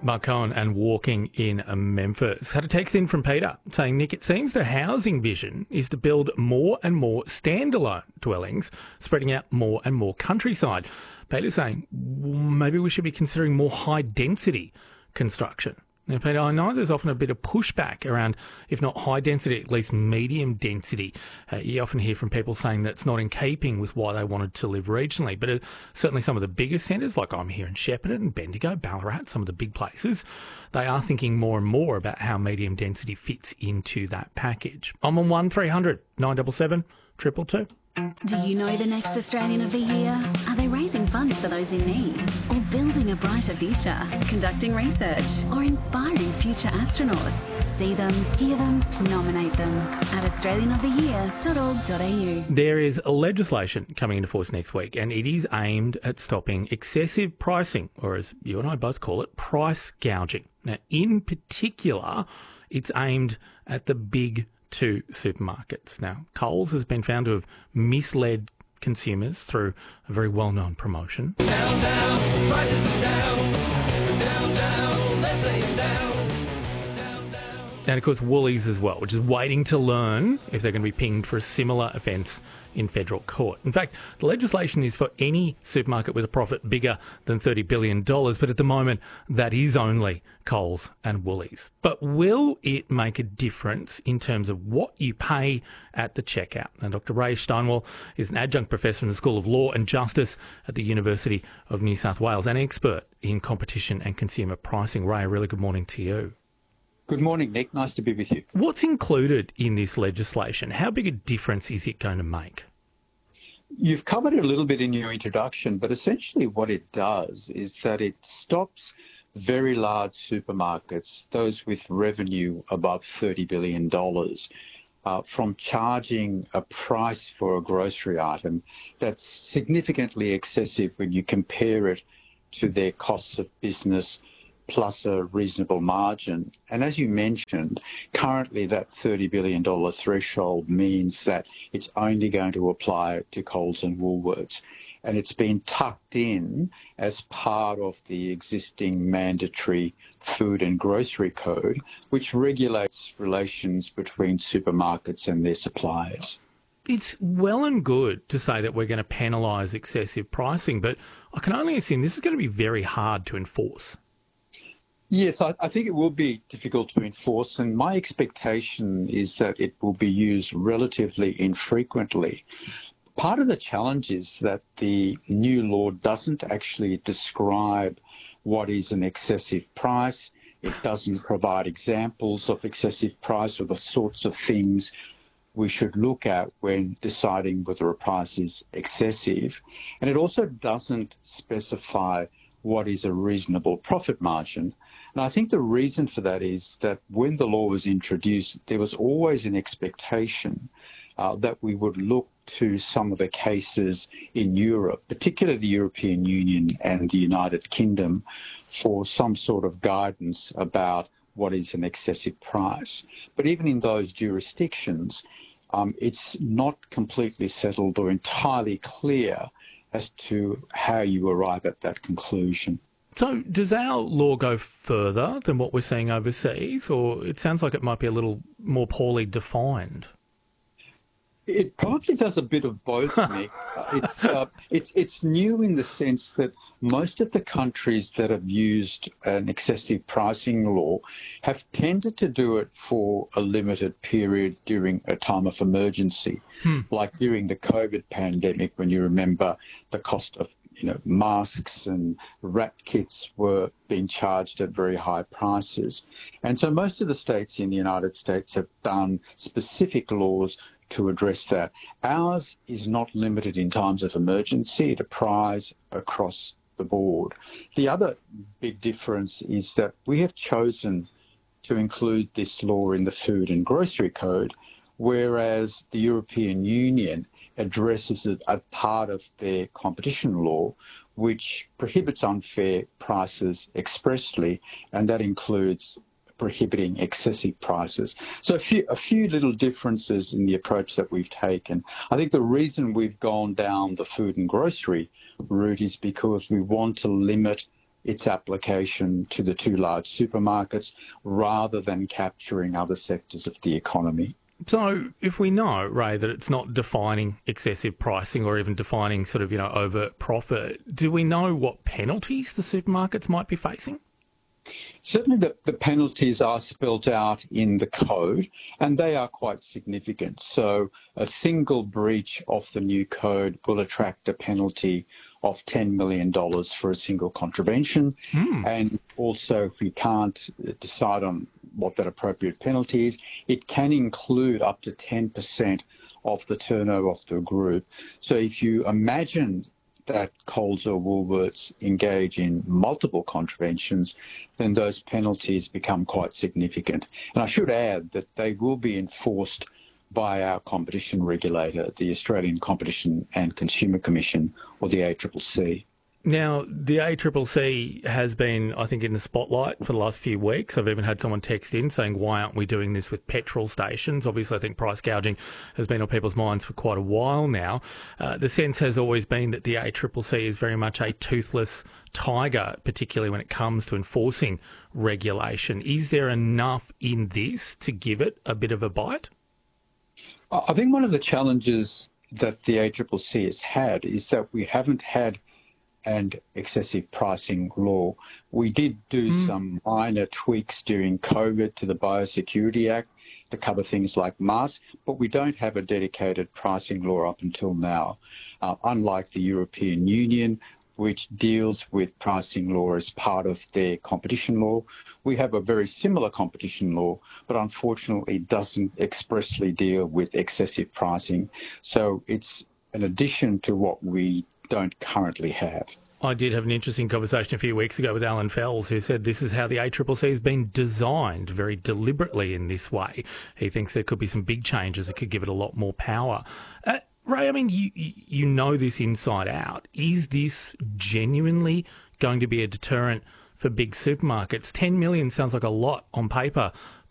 Mark Cohen and walking in Memphis. Had a text in from Peter saying, Nick, it seems the housing vision is to build more and more standalone dwellings, spreading out more and more countryside. Peter's saying, maybe we should be considering more high-density construction. Now, Peter, I know there's often a bit of pushback around, if not high density, at least medium density. You often hear from people saying that's not in keeping with why they wanted to live regionally. But certainly some of the biggest centres, like I'm here in Shepparton and Bendigo, Ballarat, some of the big places, they are thinking more and more about how medium density fits into that package. I'm on 1300 977 222. Do you know the next Australian of the Year? Are they raising funds for those in need? Or building a brighter future? Conducting research? Or inspiring future astronauts? See them, hear them, nominate them at australianoftheyear.org.au. There is legislation coming into force next week, and it is aimed at stopping excessive pricing, or as you and I both call it, price gouging. Now, in particular, it's aimed at the big two supermarkets. Now, Coles has been found to have misled consumers through a very well-known promotion. Down, down, prices are down. Down, down, let's lay it down. Down, down. And, of course, Woolies as well, which is waiting to learn if they're going to be pinged for a similar offence in federal court. In fact, the legislation is for any supermarket with a profit bigger than $30 billion, but at the moment that is only Coles and Woolies. But will it make a difference in terms of what you pay at the checkout? Now, Dr. Ray Steinwell is an adjunct professor in the School of Law and Justice at the University of New South Wales and expert in competition and consumer pricing. Ray, a really good morning to you. Good morning, Nick. Nice to be with you. What's included in this legislation? How big a difference is it going to make? You've covered it a little bit in your introduction, but essentially what it does is that it stops very large supermarkets, those with revenue above $30 billion, from charging a price for a grocery item that's significantly excessive when you compare it to their costs of business plus a reasonable margin. And as you mentioned, currently that $30 billion threshold means that it's only going to apply to Coles and Woolworths. And it's been tucked in as part of the existing mandatory food and grocery code, which regulates relations between supermarkets and their suppliers. It's well and good to say that we're going to penalise excessive pricing, but I can only assume this is going to be very hard to enforce. Yes, I think it will be difficult to enforce, and my expectation is that it will be used relatively infrequently. Part of the challenge is that the new law doesn't actually describe what is an excessive price. It doesn't provide examples of excessive price or the sorts of things we should look at when deciding whether a price is excessive. And it also doesn't specify what is a reasonable profit margin. And I think the reason for that is that when the law was introduced, there was always an expectation that we would look to some of the cases in Europe, particularly the European Union and the United Kingdom, for some sort of guidance about what is an excessive price. But even in those jurisdictions, it's not completely settled or entirely clear as to how you arrive at that conclusion. So does our law go further than what we're seeing overseas, or it sounds like it might be a little more poorly defined? It probably does a bit of both, Nick. It's new in the sense that most of the countries that have used an excessive pricing law have tended to do it for a limited period during a time of emergency, like during the COVID pandemic, when you remember the cost of masks and rat kits were being charged at very high prices. And so most of the states in the United States have done specific laws to address that. Ours is not limited in times of emergency. It applies across the board. The other big difference is that we have chosen to include this law in the Food and Grocery Code, whereas the European Union addresses it as part of their competition law, which prohibits unfair prices expressly, and that includes prohibiting excessive prices. So a few little differences in the approach that we've taken. I think the reason we've gone down the food and grocery route is because we want to limit its application to the two large supermarkets rather than capturing other sectors of the economy. So if we know, Ray, that it's not defining excessive pricing or even defining sort of, overt profit, do we know what penalties the supermarkets might be facing? Certainly the penalties are spelt out in the code, and they are quite significant. So a single breach of the new code will attract a penalty of $10 million for a single contravention. And also, if we can't decide on what that appropriate penalty is, it can include up to 10% of the turnover of the group. So if you imagine that Coles or Woolworths engage in multiple contraventions, then those penalties become quite significant. And I should add that they will be enforced by our competition regulator, the Australian Competition and Consumer Commission, or the ACCC. Now, the ACCC has been, I think, in the spotlight for the last few weeks. I've even had someone text in saying, why aren't we doing this with petrol stations? Obviously, I think price gouging has been on people's minds for quite a while now. The sense has always been that the ACCC is very much a toothless tiger, particularly when it comes to enforcing regulation. Is there enough in this to give it a bit of a bite? I think one of the challenges that the ACCC has had is that we haven't had an excessive pricing law. We did do some minor tweaks during COVID to the Biosecurity Act to cover things like masks, but we don't have a dedicated pricing law up until now. Unlike the European Union, which deals with pricing law as part of their competition law, we have a very similar competition law, but unfortunately doesn't expressly deal with excessive pricing. So it's an addition to what we don't currently have. I did have an interesting conversation a few weeks ago with Alan Fells, who said this is how the ACCC has been designed very deliberately in this way. He thinks there could be some big changes that could give it a lot more power. Ray, I mean, you know this inside out. Is this genuinely going to be a deterrent for big supermarkets? 10 million sounds like a lot on paper